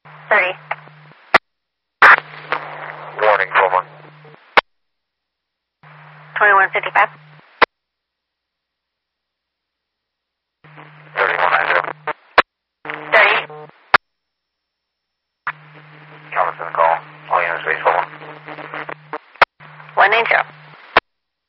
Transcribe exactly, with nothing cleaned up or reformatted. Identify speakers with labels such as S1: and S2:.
S1: thirty.
S2: Warning, Pullman.
S1: twenty-one fifty-five.
S2: thirty-one ninety.
S1: thirty.
S2: Thomas in the call. All units, please, Pullman.
S1: one ninety.